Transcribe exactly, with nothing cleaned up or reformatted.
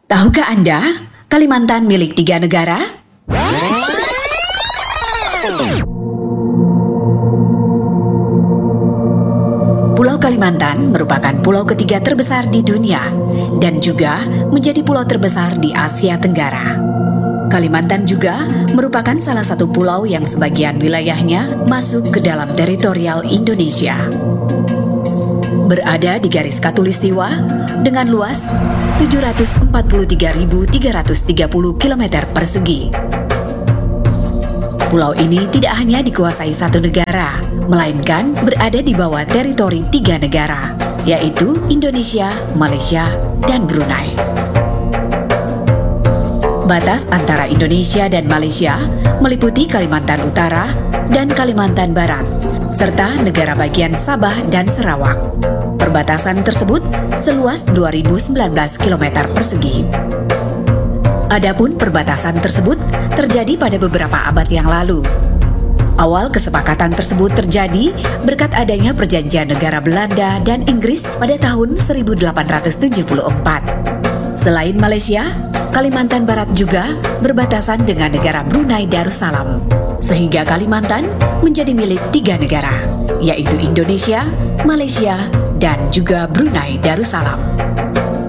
Tahukah Anda, Kalimantan milik tiga negara? Pulau Kalimantan merupakan pulau ketiga terbesar di dunia dan juga menjadi pulau terbesar di Asia Tenggara. Kalimantan juga merupakan salah satu pulau yang sebagian wilayahnya masuk ke dalam teritorial Indonesia. Berada di garis khatulistiwa dengan luas tujuh ratus empat puluh tiga ribu tiga ratus tiga puluh kilometer persegi. Pulau ini tidak hanya dikuasai satu negara, melainkan berada di bawah teritori tiga negara, yaitu Indonesia, Malaysia, dan Brunei. Batas antara Indonesia dan Malaysia meliputi Kalimantan Utara dan Kalimantan Barat, serta negara bagian Sabah dan Sarawak. Perbatasan tersebut seluas dua ribu sembilan belas kilometer persegi. Adapun perbatasan tersebut terjadi pada beberapa abad yang lalu. Awal kesepakatan tersebut terjadi berkat adanya perjanjian negara Belanda dan Inggris pada tahun seribu delapan ratus tujuh puluh empat. Selain Malaysia, Kalimantan Barat juga berbatasan dengan negara Brunei Darussalam, sehingga Kalimantan menjadi milik tiga negara, yaitu Indonesia, Malaysia, dan juga Brunei Darussalam.